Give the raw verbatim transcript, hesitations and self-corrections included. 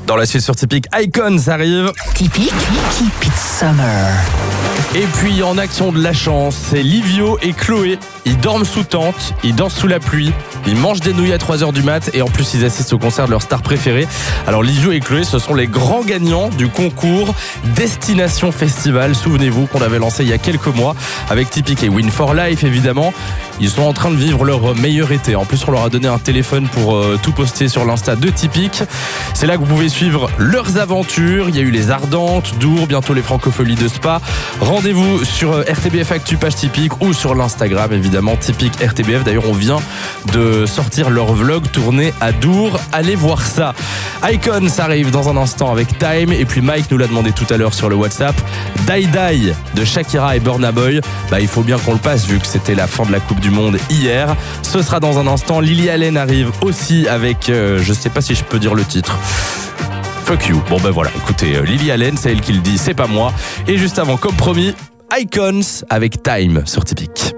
Dans la suite sur Typique, Icons arrive. Typique, keep it summer. Et puis en action de la chance, c'est Livio et Chloé. Ils dorment sous tente, ils dansent sous la pluie, ils mangent des nouilles à trois heures du mat et en plus ils assistent au concert de leur star préférée. Alors Livio et Chloé, ce sont les grands gagnants du concours Destination Festival. Souvenez-vous qu'on avait lancé il y a quelques mois avec Typique et Win for Life évidemment. Ils sont en train de vivre leur meilleur été. En plus, on leur a donné un téléphone pour euh, tout poster sur l'Insta de Typique. C'est là que vous pouvez suivre leurs aventures. Il y a eu les Ardentes, Dour, bientôt les Francopholies de Spa. Rendez-vous sur euh, R T B F Actu page Typique ou sur l'Instagram évidemment Typique R T B F. D'ailleurs, on vient de sortir leur vlog tourné à Dour. Allez voir ça. Icon, ça arrive dans un instant avec Time. Et puis Mike nous l'a demandé tout à l'heure sur le WhatsApp. Die Die de Shakira et Burna Boy. Bah, il faut bien qu'on le passe vu que c'était la fin de la Coupe du Monde hier. Ce sera dans un instant. Lily Allen arrive aussi avec, euh, je sais pas si je peux dire le titre. Fuck you. Bon ben voilà, écoutez, euh, Lily Allen, c'est elle qui le dit, c'est pas moi. Et juste avant, comme promis, Icons avec Time sur Typique.